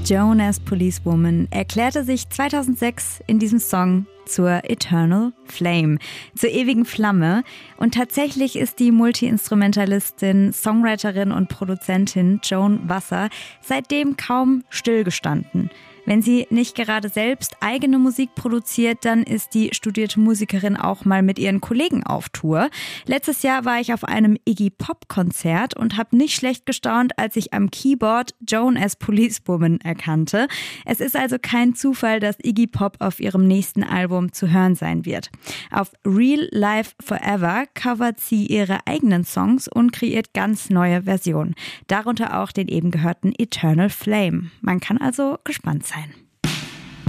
Joan as Policewoman erklärte sich 2006 in diesem Song zur Eternal Flame, zur ewigen Flamme. Und tatsächlich ist die Multi-Instrumentalistin, Songwriterin und Produzentin Joan Wasser seitdem kaum stillgestanden. Wenn sie nicht gerade selbst eigene Musik produziert, dann ist die studierte Musikerin auch mal mit ihren Kollegen auf Tour. Letztes Jahr war ich auf einem Iggy Pop-Konzert und habe nicht schlecht gestaunt, als ich am Keyboard Joan as Policewoman erkannte. Es ist also kein Zufall, dass Iggy Pop auf ihrem nächsten Album zu hören sein wird. Auf Real Life Forever covert sie ihre eigenen Songs und kreiert ganz neue Versionen. Darunter auch den eben gehörten Eternal Flame. Man kann also gespannt sein.